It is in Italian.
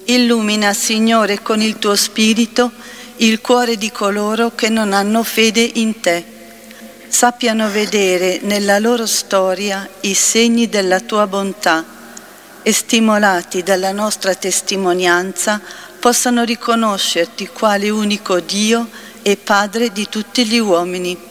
Illumina, Signore, con il tuo Spirito il cuore di coloro che non hanno fede in te. Sappiano vedere nella loro storia i segni della tua bontà e, stimolati dalla nostra testimonianza, possano riconoscerti quale unico Dio e Padre di tutti gli uomini.